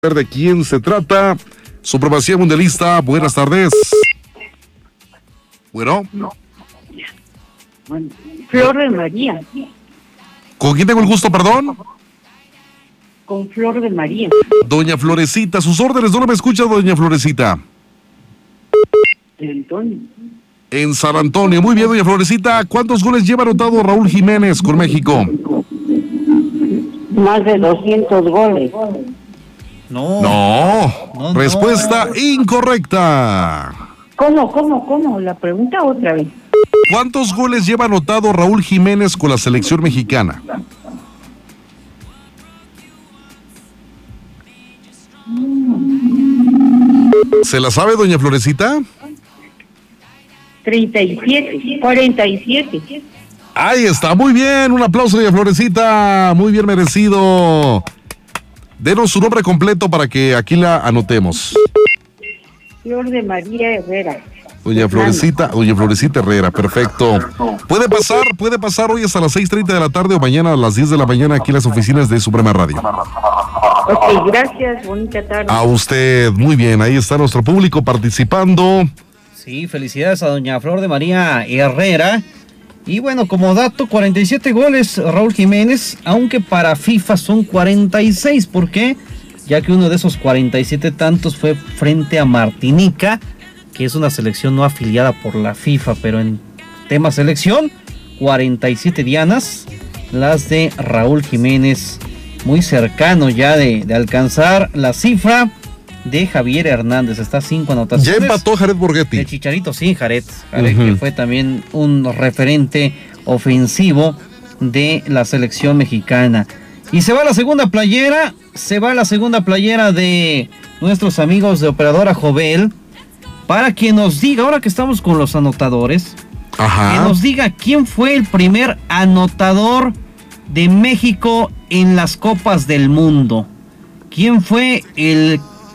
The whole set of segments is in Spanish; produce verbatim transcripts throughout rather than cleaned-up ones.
¿De quién se trata? Supremacía Mundialista, buenas tardes. Bueno. No. Flor de María. ¿Con quién tengo el gusto, perdón? Con Flor de María. Doña Florecita, sus órdenes, ¿dónde me escucha, doña Florecita? De Antonio. En San Antonio, muy bien, doña Florecita. ¿Cuántos goles lleva anotado Raúl Jiménez con México? Más de doscientos goles. No. No. no Respuesta no. incorrecta. ¿Cómo, cómo, cómo? La pregunta otra vez. ¿Cuántos goles lleva anotado Raúl Jiménez con la selección mexicana? ¿Se la sabe, doña Florecita? treinta y siete, cuarenta y siete. Ahí está, muy bien, un aplauso, doña Florecita, muy bien merecido. Denos su nombre completo para que aquí la anotemos. Flor de María Herrera. Doña Florecita, doña Florecita Herrera, perfecto. Puede pasar, puede pasar hoy hasta las seis treinta de la tarde o mañana a las diez de la mañana aquí en las oficinas de Suprema Radio. Ok, gracias, bonita tarde. A usted, muy bien, ahí está nuestro público participando. Sí, felicidades a doña Flor de María Herrera. Y bueno, como dato, cuarenta y siete goles Raúl Jiménez, aunque para FIFA son cuarenta y seis. ¿Por qué? Ya que uno de esos cuarenta y siete tantos fue frente a Martinica, que es una selección no afiliada por la FIFA, pero en tema selección, cuarenta y siete dianas, las de Raúl Jiménez, muy cercano ya de, de alcanzar la cifra de Javier Hernández. Está a cinco anotaciones. Ya empató Jared Borghetti. De Chicharito, sí, Jared. Jared, uh-huh. que fue también un referente ofensivo de la selección mexicana. Y se va la segunda playera, se va la segunda playera de nuestros amigos de Operadora Jovel, para que nos diga, ahora que estamos con los anotadores, Ajá. que nos diga quién fue el primer anotador de México en las Copas del Mundo. ¿Quién fue el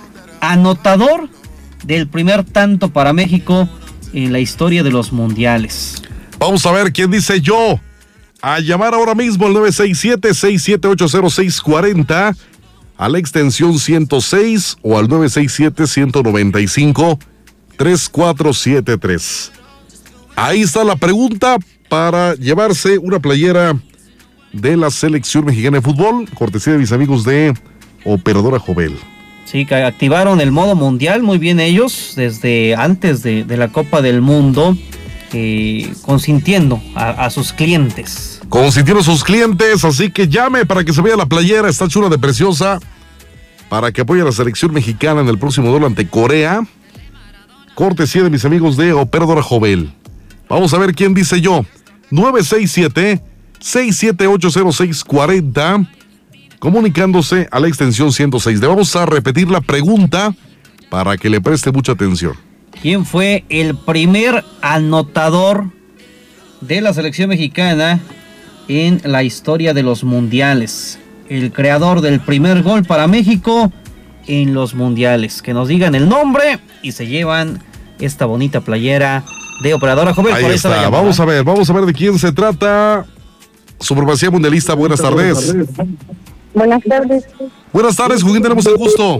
anotador del primer tanto para México en la historia de los mundiales? Vamos a ver quién dice yo. A llamar ahora mismo al nueve seis siete, seis siete ocho cero, seis cuatro cero, a la extensión ciento seis o al nueve seis siete, uno nueve cinco, tres cuatro siete tres. Ahí está la pregunta para llevarse una playera de la selección mexicana de fútbol, cortesía de mis amigos de Operadora Jovel. Sí, que activaron el modo mundial muy bien ellos desde antes de, de la Copa del Mundo, eh, consintiendo a, a sus clientes. Consintiendo a sus clientes, así que llame para que se vea la playera, está chula de preciosa, para que apoye a la selección mexicana en el próximo duelo ante Corea. Cortesía de mis amigos de Operadora Jovel. Vamos a ver quién dice yo. nueve seis siete, seis siete ocho cero, seis cuatro cero. Comunicándose a la extensión ciento seis. Le vamos a repetir la pregunta para que le preste mucha atención. ¿Quién fue el primer anotador de la selección mexicana en la historia de los mundiales? El creador del primer gol para México en los mundiales. Que nos digan el nombre y se llevan esta bonita playera de Operadora Joven. Ahí está, vamos a ver, vamos a ver de quién se trata. Supremacía Mundialista, buenas tardes. Buenas tardes. Buenas tardes, ¿con quién tenemos el gusto?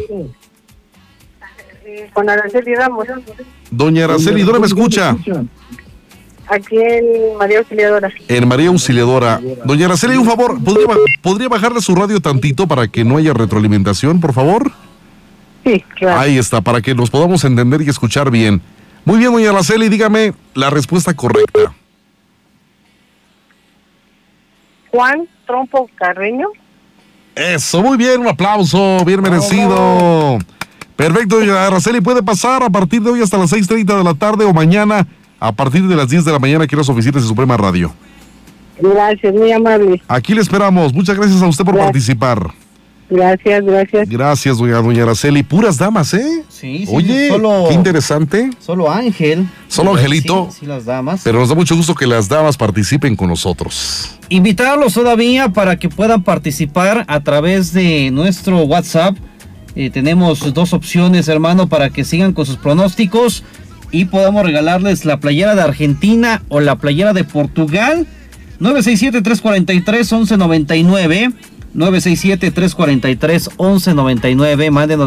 Con Araceli Ramos. Doña Araceli, ¿dónde me escucha? Aquí en María Auxiliadora. En María Auxiliadora. Doña Araceli, un favor, ¿podría, ¿podría bajarle su radio tantito para que no haya retroalimentación, por favor? Sí, claro. Ahí está, para que nos podamos entender y escuchar bien. Muy bien, doña Araceli, dígame la respuesta correcta. Juan Trompo Carreño. Eso, muy bien, un aplauso, bien merecido. Perfecto, doña Araceli, puede pasar a partir de hoy hasta las seis treinta de la tarde o mañana a partir de las diez de la mañana aquí en las oficinas de Suprema Radio. Gracias, muy amable. Aquí le esperamos, muchas gracias a usted por gracias. participar. Gracias, gracias. Gracias, doña, doña Araceli, puras damas, ¿eh? Sí, sí. Oye, solo, qué interesante. Solo Ángel. Solo Angelito. Sí, sí, las damas. Pero nos da mucho gusto que las damas participen con nosotros. Invitarlos todavía para que puedan participar a través de nuestro WhatsApp. Eh, tenemos dos opciones, hermano, para que sigan con sus pronósticos y podamos regalarles la playera de Argentina o la playera de Portugal. nueve seis siete, tres cuatro tres, once noventa y nueve. nueve seis siete, tres cuatro tres, once noventa y nueve. Mándenos